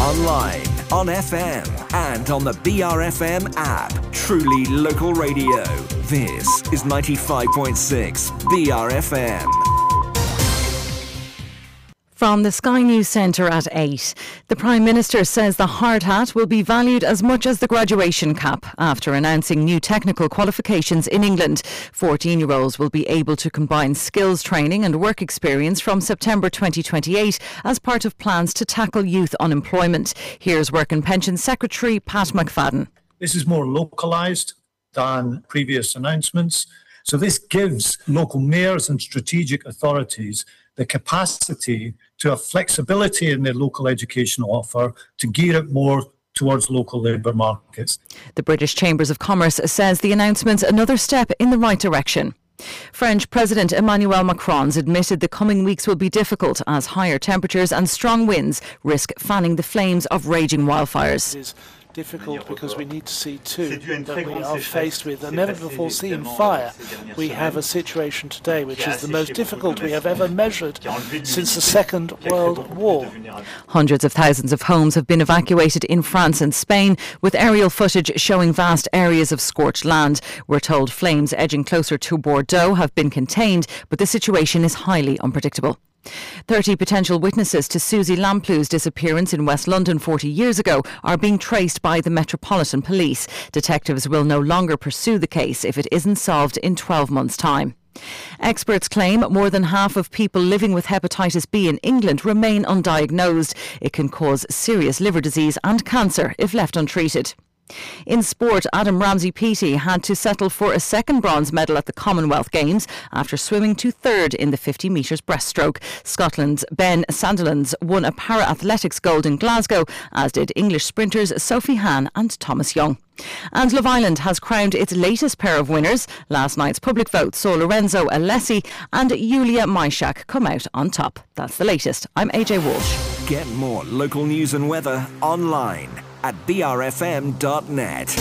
online, on FM and on the BRFM app. Truly local radio. This is 95.6 BRFM. From the Sky News Centre at 8. The Prime Minister says the hard hat will be valued as much as the graduation cap after announcing new technical qualifications in England. 14-year-olds will be able to combine skills training and work experience from September 2028 as part of plans to tackle youth unemployment. Here's Work and Pensions Secretary Pat McFadden. This is more localised than previous announcements. So this gives local mayors and strategic authorities the capacity to have flexibility in their local educational offer to gear it more towards local labour markets. The British Chambers of Commerce says the announcement's another step in the right direction. French President Emmanuel Macron's admitted the coming weeks will be difficult as higher temperatures and strong winds risk fanning the flames of raging wildfires. Difficult because we need to see too that we are faced with a never before seen fire. We have a situation today which is the most difficult we have ever measured since the Second World War. Hundreds of thousands of homes have been evacuated in France and Spain, with aerial footage showing vast areas of scorched land. We're told flames edging closer to Bordeaux have been contained, but the situation is highly unpredictable. 30 potential witnesses to Susie Lamplou's disappearance in West London 40 years ago are being traced by the Metropolitan Police. Detectives will no longer pursue the case if it isn't solved in 12 months' time. Experts claim more than half of people living with hepatitis B in England remain undiagnosed. It can cause serious liver disease and cancer if left untreated. In sport, Adam Ramsey-Peaty had to settle for a second bronze medal at the Commonwealth Games after swimming to third in the 50 metres breaststroke. Scotland's Ben Sandilands won a para-athletics gold in Glasgow, as did English sprinters Sophie Hahn and Thomas Young. And Love Island has crowned its latest pair of winners. Last night's public vote saw Lorenzo Alessi and Yulia Myshak come out on top. That's the latest. I'm AJ Walsh. Get more local news and weather online at brfm.net.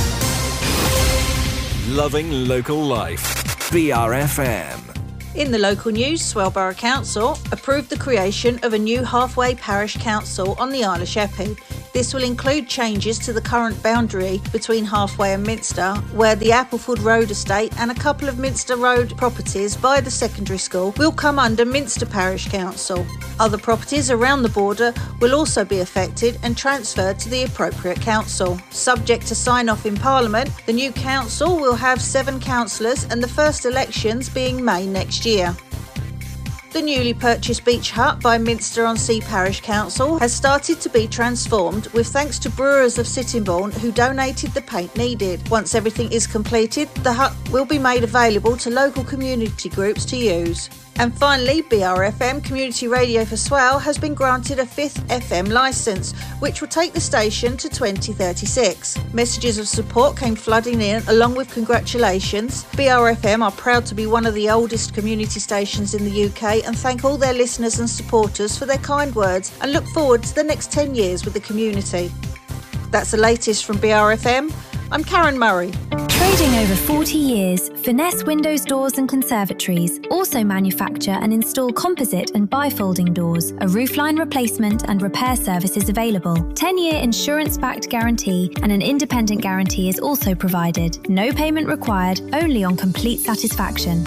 Loving local life. BRFM. In the local news, Swale Borough Council approved the creation of a new halfway parish council on the Isle of Sheppey. This will include changes to the current boundary between Halfway and Minster, where the Appleford Road estate and a couple of Minster Road properties by the secondary school will come under Minster Parish Council. Other properties around the border will also be affected and transferred to the appropriate council. Subject to sign-off in Parliament, the new council will have 7 councillors and the first elections being May next year. The newly purchased beach hut by Minster-on-Sea Parish Council has started to be transformed with thanks to Brewers of Sittingbourne who donated the paint needed. Once everything is completed, the hut will be made available to local community groups to use. And finally, BRFM Community Radio for Swale has been granted a 5th FM licence, which will take the station to 2036. Messages of support came flooding in, along with congratulations. BRFM are proud to be one of the oldest community stations in the UK and thank all their listeners and supporters for their kind words and look forward to the next 10 years with the community. That's the latest from BRFM. I'm Karen Murray. Trading over 40 years, Finesse Windows Doors and Conservatories also manufacture and install composite and bifolding doors. A roofline replacement and repair service is available. 10-year insurance-backed guarantee and an independent guarantee is also provided. No payment required, only on complete satisfaction.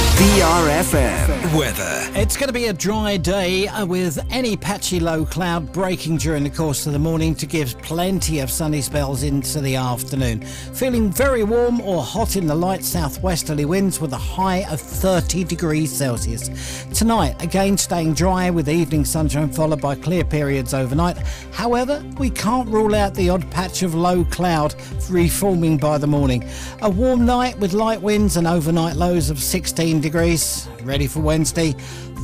BRFM weather. It's going to be a dry day with any patchy low cloud breaking during the course of the morning to give plenty of sunny spells into the afternoon. Feeling very warm or hot in the light southwesterly winds with a high of 30 degrees Celsius. Tonight, again staying dry with evening sunshine followed by clear periods overnight. However, we can't rule out the odd patch of low cloud reforming by the morning. A warm night with light winds and overnight lows of 16 degrees. Ready for Wednesday,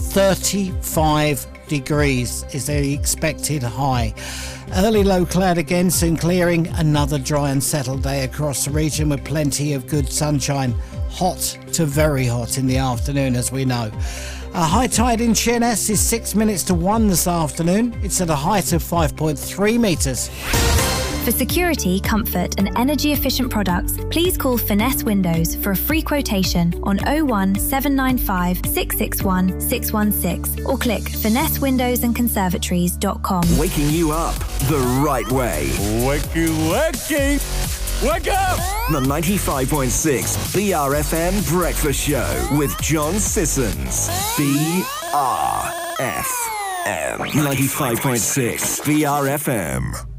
35 degrees is the expected high. Early low cloud again, soon clearing. Another dry and settled day across the region with plenty of good sunshine. Hot to very hot in the afternoon, as we know. A high tide in Sheerness is 6 minutes to 1 this afternoon. It's at a height of 5.3 metres. For security, comfort and energy efficient products, please call Finesse Windows for a free quotation on 01795 661 616 or click finessewindowsandconservatories.com. Waking you up the right way. Wakey! Wake up! The 95.6 BRFM Breakfast Show with John Sissons. BRFM. 95.6 BRFM.